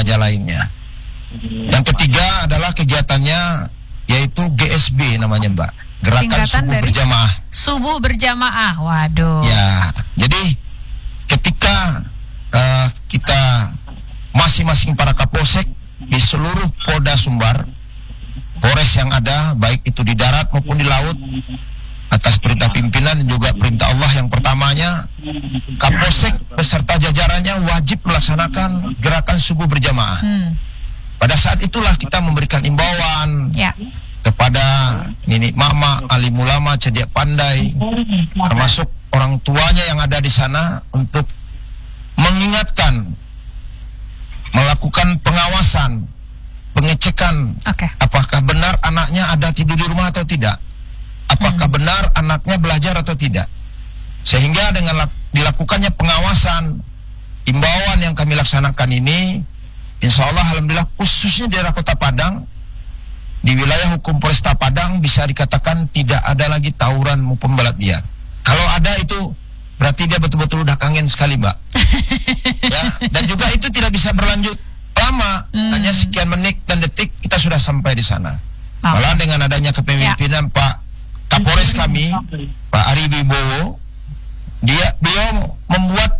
remaja lainnya. Yang ketiga adalah kegiatannya yaitu GSB namanya Mbak, Gerakan Singkatan Subuh dari Berjamaah. Subuh Berjamaah, waduh. Ya, jadi ketika kita masing-masing para kapolsek di seluruh Polda Sumbar, Polres yang ada, baik itu di darat maupun di laut, atas perintah pimpinan dan juga perintah Allah yang pertamanya, Kapolsek beserta jajarannya wajib melaksanakan gerakan subuh berjamaah. Pada saat itulah kita memberikan imbauan kepada nenek mama, alim ulama, cerdik pandai, termasuk orang tuanya yang ada di sana untuk mengingatkan, melakukan pengawasan, pengecekan apakah benar anaknya ada tidur di rumah atau tidak. Apakah benar anaknya belajar atau tidak. Sehingga dengan dilakukannya pengawasan, imbauan yang kami laksanakan ini, insya Allah alhamdulillah khususnya di daerah Kota Padang, di wilayah hukum Polresta Padang bisa dikatakan tidak ada lagi tawuran maupun balap liar. Kalau ada itu berarti dia betul-betul udah kangen sekali Mbak. Ya, dan juga itu tidak bisa berlanjut lama, hanya sekian menit dan detik kita sudah sampai di sana. Malah dengan adanya kepemimpinan Pak Kapolres kami, Pak Ari Wibowo, beliau membuat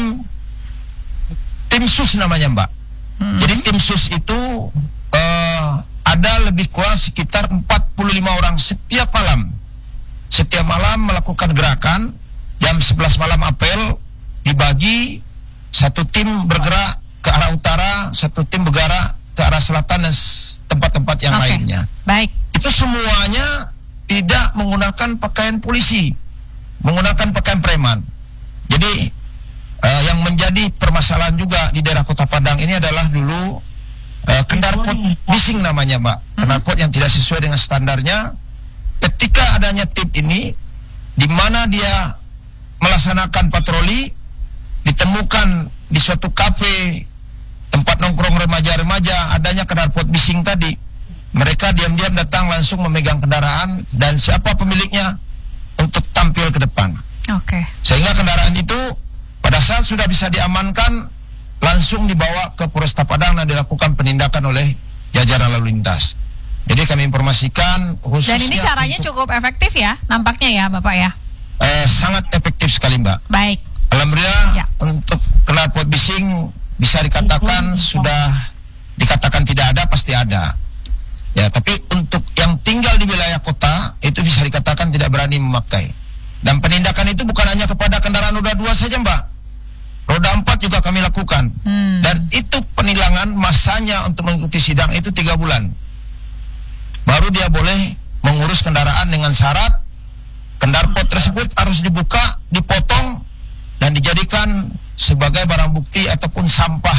tim sus namanya Mbak. Jadi tim sus itu ada lebih kurang sekitar 45 orang setiap malam. Setiap malam melakukan gerakan, jam 11 malam apel, dibagi, satu tim bergerak ke arah utara, satu tim bergerak ke arah selatan dan tempat-tempat yang lainnya. Baik. Itu semuanya tidak menggunakan pakaian polisi, menggunakan pakaian preman. Jadi yang menjadi permasalahan juga di daerah Kota Padang ini adalah dulu kendarpot bising namanya Mbak, kendarpot yang tidak sesuai dengan standarnya. Ketika adanya tim ini, di mana dia melaksanakan patroli, ditemukan di suatu kafe tempat nongkrong remaja-remaja adanya kendarpot bising tadi. Mereka diam-diam datang langsung memegang kendaraan dan siapa pemiliknya untuk tampil ke depan. Sehingga kendaraan itu pada saat sudah bisa diamankan langsung dibawa ke Polresta Padang dan dilakukan penindakan oleh jajaran lalu lintas. Jadi kami informasikan khususnya. Dan ini caranya cukup efektif ya, nampaknya ya Bapak ya. Sangat efektif sekali Mbak. Baik. Alhamdulillah untuk knalpot bising bisa dikatakan sudah dikatakan tidak ada, pasti ada. Ya, tapi untuk yang tinggal di wilayah kota itu bisa dikatakan tidak berani memakai. Dan penindakan itu bukan hanya kepada kendaraan roda 2 saja Mbak. Roda 4 juga kami lakukan. Dan itu penilangan masanya untuk mengikuti sidang itu 3 bulan. Baru dia boleh mengurus kendaraan dengan syarat kendarpot tersebut harus dibuka, dipotong dan dijadikan sebagai barang bukti ataupun sampah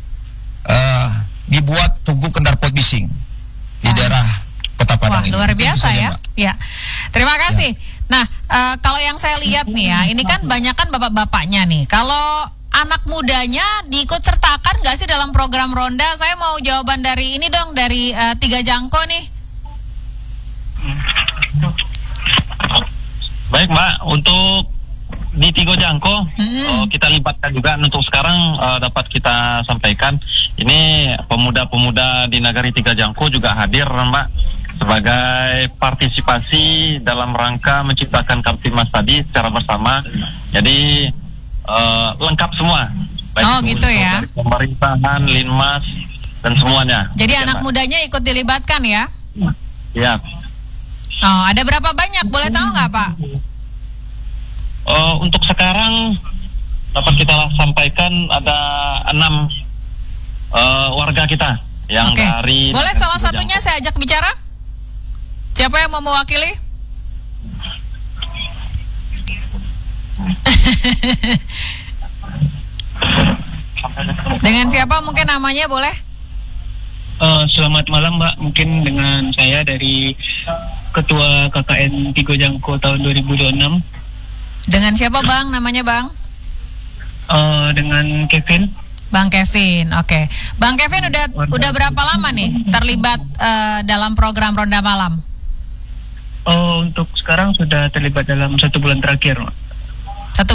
dibuat tugu kendarpot bising di daerah Kota Padang. Wah, luar biasa ya. Ya. Terima kasih. Nah, kalau yang saya lihat nih ya, ini kan banyak kan bapak-bapaknya nih. Kalau anak mudanya diikut sertakan nggak sih dalam program ronda? Saya mau jawaban dari ini dong, dari Tiga Jangko nih. Baik Mbak, untuk di Tiga Jangko kita libatkan juga untuk sekarang dapat kita sampaikan ini pemuda-pemuda di Nagari Tiga Jangko juga hadir Mbak sebagai partisipasi dalam rangka menciptakan Kamtibmas tadi secara bersama. Jadi lengkap semua. Baik gitu ya. Dari pemerintahan, Linmas dan semuanya. Jadi anak mudanya ikut dilibatkan ya? Iya. Oh, ada berapa banyak? Boleh tahu nggak Pak? Untuk sekarang dapat kita sampaikan ada 6 warga kita yang dari. Boleh salah satunya saya ajak bicara? Siapa yang mau mewakili? Dengan siapa mungkin namanya boleh? Selamat malam Mbak, mungkin dengan saya dari Ketua KKN Tiga Jangko tahun 2026. Dengan siapa Bang, namanya Bang? Dengan Kevin. Bang Kevin, oke. Bang Kevin udah berapa lama nih terlibat dalam program Ronda Malam? Untuk sekarang sudah terlibat dalam 1 bulan terakhir, Mbak.